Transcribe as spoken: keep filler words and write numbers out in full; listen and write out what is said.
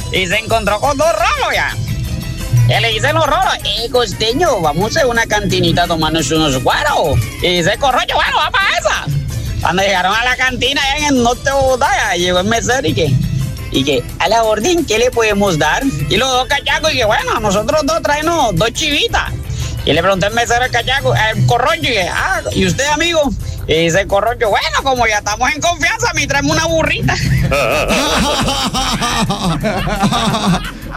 y se encontró con dos rolos ya. Y le dicen los rolos, eh, costeño, vamos a una cantinita a tomarnos unos guaros. Y dice el corrocho, bueno, va para esa. Cuando llegaron a la cantina allá en el norte de Bogotá, ya llegó el mesero y que, y que, a la orden, ¿qué le podemos dar? Y los dos cachacos, y que bueno, a nosotros dos traemos dos chivitas. Y le pregunté al mesero al cachaco, al corrocho, y que, ah, ¿y usted, amigo? Y dice el corrocho, bueno, como ya estamos en confianza, a mí traemos una burrita.